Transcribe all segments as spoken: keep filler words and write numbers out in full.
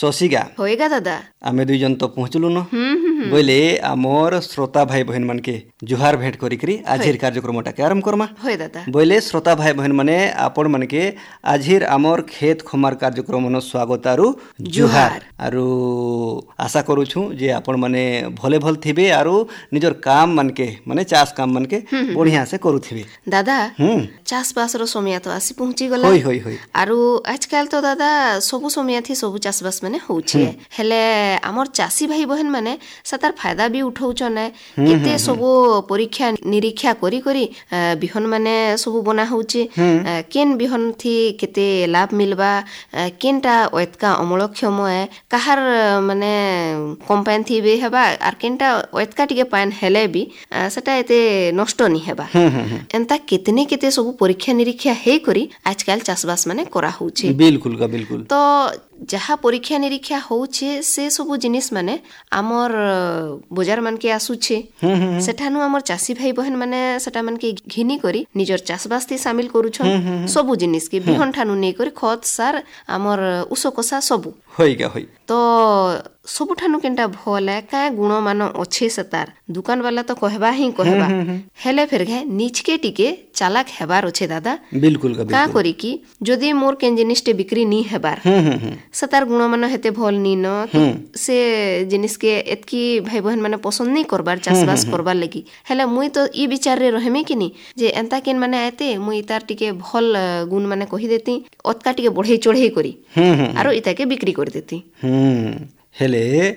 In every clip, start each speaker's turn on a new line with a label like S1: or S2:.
S1: शशिगा
S2: होएगा दादा
S1: आमे दुई जन तो पहुँचलु न बोले आमर श्रोता भाई बहन मन के जुहार भेंट करी आजिर कार्यक्रमटा के आरंभ करमा
S2: होय दादा
S1: बोले श्रोता भाई बहन माने आपण मन के आजिर आमर खेत खमार कार्यक्रम न स्वागत आरु जुहार आरु आशा करू छु जे आपण माने भले भल थिबे आरु निजर काम मन के माने चास काम मन के बढ़िया से करू थिबे
S2: दादा चास बास रो समय तो आसी पहुंची गला
S1: होय होय होय
S2: आरु आजकल तो दादा सबु समय थी सबु चास बास माने होउछे हेले आमर चासी भाई बहन माने सतार फायदा भी उठाउछन केते सबु परीक्षा निरीक्षा करी करी बिहन माने सबु बना होउछे केन बिहन थी केते लाभ मिलबा केनटा ओतका अमलक्षम है कहार माने कंपाइन थी बे हेबा आर केनटा ओतका टिके पान हेले भी सेटा एते नष्ट नि हेबा एंता केतने केते सबु परीक्षा निरीक्षा हे करी आजकल चासबास माने करा होउछे
S1: बिल्कुल का बिल्कुल
S2: तो जहाँ परीक्षा निरीक्षा होउछे से सबु जिनिस माने आमर बजार मान के आसुछे सेठानु आमर चासी भाई बहन माने सेटा मान के घिनी करी निजर चासबास थी शामिल करूछन सबु जिनिस के बिहन ठानु नै करी खत सार आमर उसकोसा सबु
S1: होई गा होई
S2: तो सबु ठानु केनटा भल है का गुण मान अच्छे सतार दुकान वाला तो कहबा ही कहबा हेले फेर घे निचके टिके चालाक हेबार अच्छे दादा
S1: बिल्कुल का
S2: का करी कि जदी मोर केन जिनिसटे बिक्री नी हेबार सतार गुण मान हेते भल नी न से जिनिस के एतकी भाई बहन माने पसंद नहीं करबार चासबास करबार लगी हेले मुई तो ई विचार रे रहमे कि नी जे एंता केन माने आते मुई तार टिके भल गुण माने कहि देती ओतका टिके बढ़े चढ़े करी आरो इता के बिक्री कर देती
S1: हेले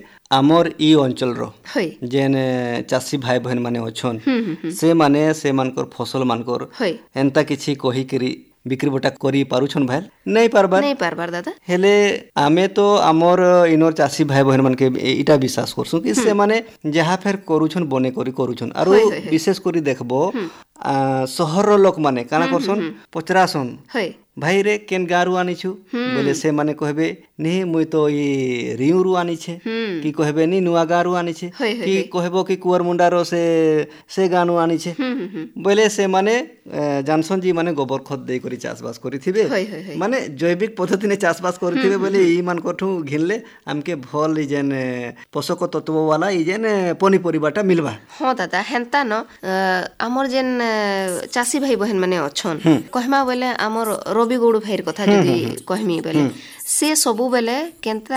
S1: आमर ई अंचल रो
S2: होय
S1: जेन चासी भाई बहन माने अछन से माने से मानकर फसल मानकर
S2: होय
S1: एंता किछि कहि करी बिक्री बटा करी पारुछन भाई नहीं पारबार
S2: नहीं पारबार दादा
S1: हेले आमे तो आमर इनर चासी भाई बहन मन के इटा विश्वास करसु कि से माने जहाँ फेर करूछन बने करी करूछन आरो विशेष करी देखबो शहर लोक माने काना करसन पचरासन
S2: होय
S1: भाई रे केन गारू आनी छु बोले से माने कहबे नहीं मुई तो ये रिउरु आनी छे कि कहबे नी नुआ गारू आनी छे कि कहबो कि कुवर मुंडा रो से से गानु आनी छे बोले से माने जानसन जी माने गोबर खत दे करी चासबास करी थिबे माने जैविक पद्धति ने चासबास करी थिबे बोले ई मान कोठू घिनले हमके भल ई जेन पोषक तत्व वाला ई जेन पनी परिबाटा मिलबा
S2: हां दादा हेंता न हमर जेन चासी भाई बहन माने अछन कहमा बोले हमर रवि गौड़ भाईर कथा जदी कहमी बोले से सबु बेले केनता